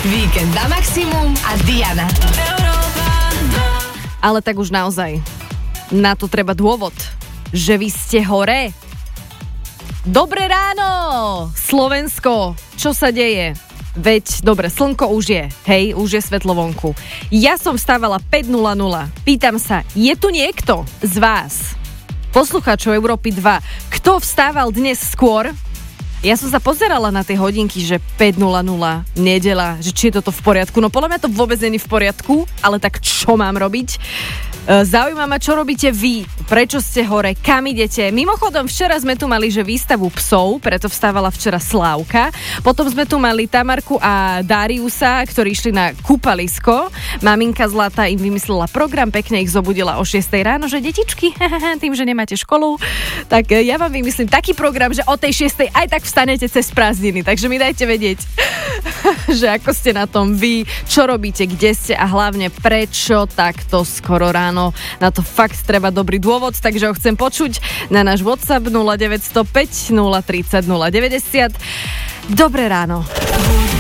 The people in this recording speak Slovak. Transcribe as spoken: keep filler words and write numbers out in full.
Víkend na maximum a Diana. Ale tak už naozaj, na to treba dôvod, že vy ste hore. Dobré ráno, Slovensko, čo sa deje? Veď, dobre, slnko už je, hej, už je svetlo vonku. Ja som vstávala päť nula nula. Pýtam sa, je tu niekto z vás, poslucháčov Európy dva, kto vstával dnes skôr? Ja som sa pozerala na tie hodinky, že päť nula nula, nedeľa, že či je toto v poriadku. No podľa mňa to vôbec nie je v poriadku, ale tak čo mám robiť? Zaujíma ma, čo robíte vy, prečo ste hore, kam idete. Mimochodom, včera sme tu mali, že výstavu psov, preto vstávala včera Slávka. Potom sme tu mali Tamarku a Dariusa, ktorí išli na kúpalisko. Maminka zlatá im vymyslela program, pekne ich zobudila o šiestej ráno, že detičky, tým, že nemáte školu, tak ja vám vymyslím taký program, že o tej šiestej aj tak vstanete cez prázdniny. Takže mi dajte vedieť, že ako ste na tom vy, čo robíte, kde ste a hlavne prečo takto skoro ráno. Na to fakt treba dobrý dôvod, takže ho chcem počuť na náš WhatsApp nula deväť nula päť nula tri nula nula deväťdesiat. Dobré ráno.